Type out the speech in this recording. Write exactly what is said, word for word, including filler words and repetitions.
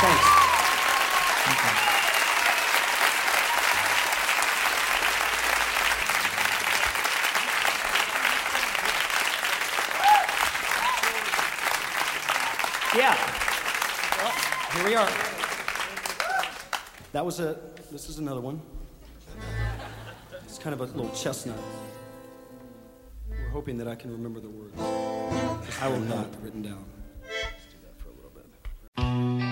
Thanks. Okay. Yeah. Well, here we are. That was a, this is another one. It's kind of a little chestnut. We're hoping that I can remember the words. I will not, written down.